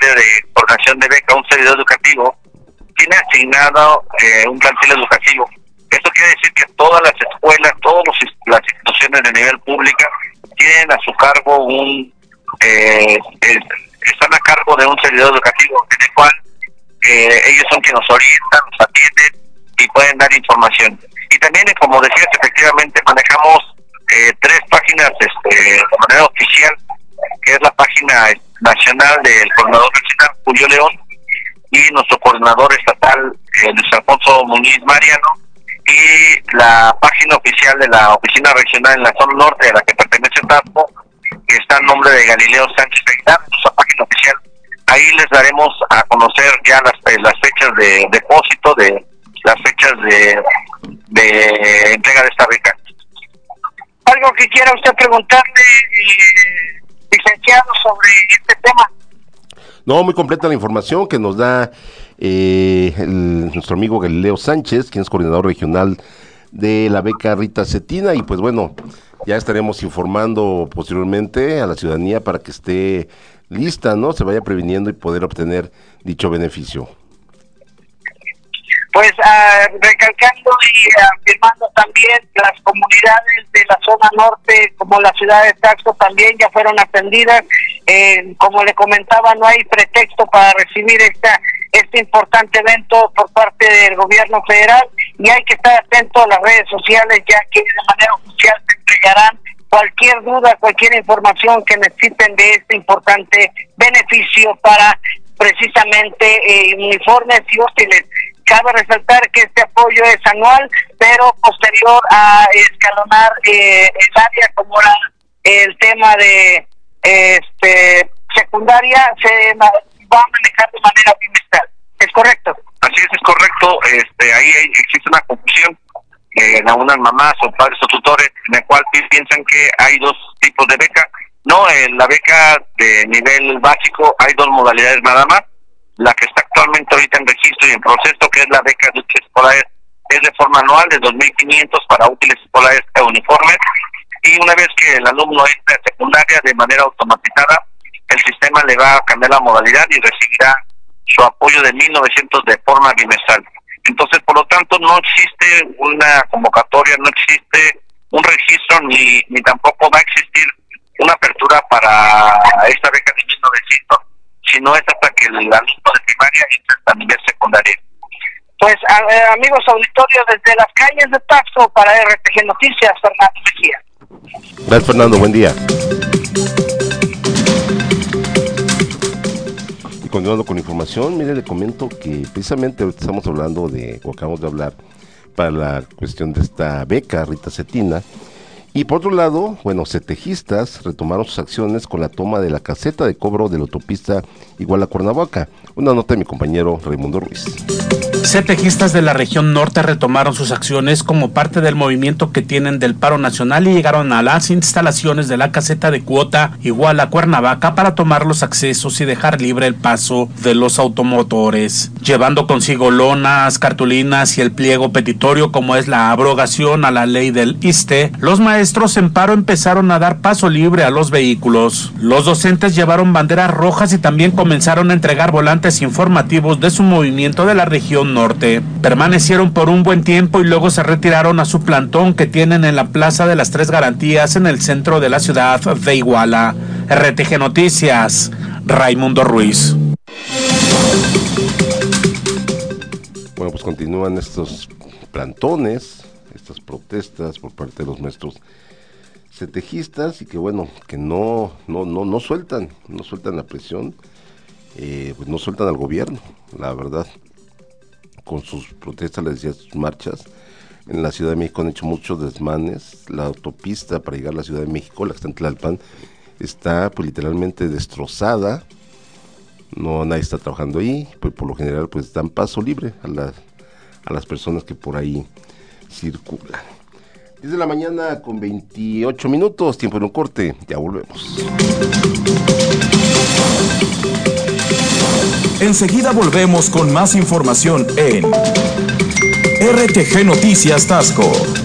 área de coordinación de beca, un servidor educativo, tiene asignado un plantel educativo. Esto quiere decir que todas las escuelas, las instituciones de nivel pública tienen a su cargo están a cargo de un servidor educativo, en el cual ellos son quienes nos orientan, nos atienden y pueden dar información. Y también, como decías, efectivamente manejamos 3 páginas de manera oficial, que es la página nacional del coordinador regional Julio León y nuestro coordinador estatal Luis Alfonso Muñiz Mariano, y la página oficial de la oficina regional en la zona norte, a la que pertenece Tasco, que está en nombre de Galileo Sánchez Aguilar, nuestra página oficial. Ahí les daremos a conocer ya las fechas de depósito, de las fechas de entrega de esta beca. ¿Algo que quiera usted preguntarle, licenciado, sobre este tema? No, muy completa la información que nos da nuestro amigo Galileo Sánchez, quien es coordinador regional de la beca Rita Cetina, y pues bueno, ya estaremos informando posteriormente a la ciudadanía para que esté lista, ¿no? Se vaya previniendo y poder obtener dicho beneficio. Pues recalcando y afirmando también, las comunidades de la zona norte, como la ciudad de Taxco, también ya fueron atendidas. Como le comentaba, no hay pretexto para recibir este importante evento por parte del gobierno federal, y hay que estar atento a las redes sociales, ya que de manera oficial se entregarán cualquier duda, cualquier información que necesiten de este importante beneficio para precisamente uniformes y útiles. Cabe resaltar que este apoyo es anual, pero posterior a escalonar el área como el tema de secundaria, se va a manejar de manera bimestral. ¿Es correcto? Así es correcto. Ahí existe una confusión en algunas mamás o padres o tutores, en el cual piensan que hay 2 tipos de beca. No, en la beca de nivel básico hay 2 modalidades nada más. La que está actualmente ahorita en registro y en proceso, que es la beca de útiles escolares, es de forma anual de 2.500 para útiles escolares e uniformes, y una vez que el alumno entra a secundaria, de manera automatizada, el sistema le va a cambiar la modalidad y recibirá su apoyo de 1.900 de forma bimestral. Entonces, por lo tanto, no existe una convocatoria, no existe un registro, ni tampoco va a existir una apertura para esta beca de 1.900, sino es hasta que el alumno de primaria entre a nivel secundario. Pues amigos auditorios, desde las calles de Taxco para RTG Noticias, Fernando Mejía. Gracias, Fernando, buen día. Y continuando con información, mire, le comento que precisamente ahorita estamos hablando o acabamos de hablar para la cuestión de esta beca Rita Cetina. Y por otro lado, bueno, CETEJistas retomaron sus acciones con la toma de la caseta de cobro de la autopista Iguala-Cuernavaca. Una nota de mi compañero Raimundo Ruiz. CETEJistas de la región norte retomaron sus acciones como parte del movimiento que tienen del paro nacional y llegaron a las instalaciones de la caseta de cuota Iguala-Cuernavaca para tomar los accesos y dejar libre el paso de los automotores, llevando consigo lonas, cartulinas y el pliego petitorio como es la abrogación a la ley del ISSSTE. Los maestros en paro empezaron a dar paso libre a los vehículos. Los docentes llevaron banderas rojas y también comenzaron a entregar volantes informativos de su movimiento de la región norte. Permanecieron por un buen tiempo y luego se retiraron a su plantón que tienen en la Plaza de las Tres Garantías en el centro de la ciudad de Iguala. RTG Noticias, Raimundo Ruiz. Bueno, pues continúan estos plantones, estas protestas por parte de los maestros CETEJistas, y que bueno, que no sueltan la presión, pues no sueltan al gobierno, la verdad. Con sus protestas, les decía, sus marchas, en la Ciudad de México han hecho muchos desmanes. La autopista para llegar a la Ciudad de México, la que está en Tlalpan, está pues literalmente destrozada. No, nadie está trabajando ahí, pues por lo general pues dan paso libre a las personas que por ahí circulan. 10 de la mañana con 28 minutos, tiempo de un corte, ya volvemos. Enseguida volvemos con más información en RTG Noticias Taxco.